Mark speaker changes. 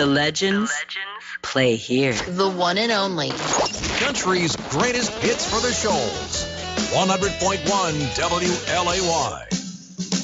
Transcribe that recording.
Speaker 1: The legends play here.
Speaker 2: The one and only.
Speaker 3: Country's greatest hits for the shoals. 100.1 WLAY.